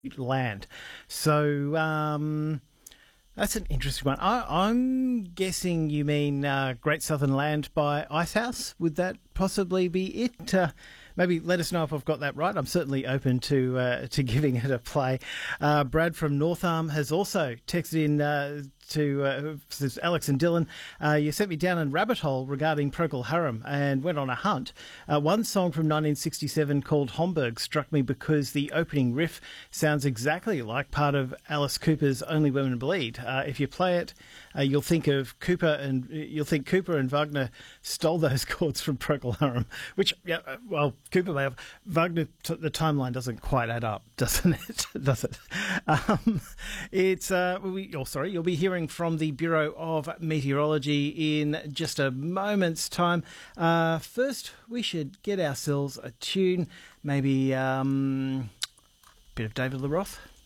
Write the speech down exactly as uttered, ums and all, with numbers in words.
land. So um, that's an interesting one. I, I'm guessing you mean uh, Great Southern Land by Icehouse. Would that possibly be it? Uh, maybe let us know if I've got that right. I'm certainly open to uh, to giving it a play. Uh, Brad from North Arm has also texted in uh, to uh, says, Alex and Dylan, uh, you sent me down a rabbit hole regarding Procol Harum and went on a hunt. Uh, one song from nineteen sixty-seven called Homburg struck me because the opening riff sounds exactly like part of Alice Cooper's Only Women Bleed. Uh, if you play it, uh, you'll think of Cooper and you'll think Cooper and Wagner stole those chords from Procol Harum, which, yeah, well, Cooper may have. Wagner, t- the timeline doesn't quite add up, doesn't it? Does it? Um, it's, uh, we, oh, sorry, you'll be hearing from the Bureau of Meteorology in just a moment's time. Uh, first, we should get ourselves a tune, maybe um, a bit of David LaRoth.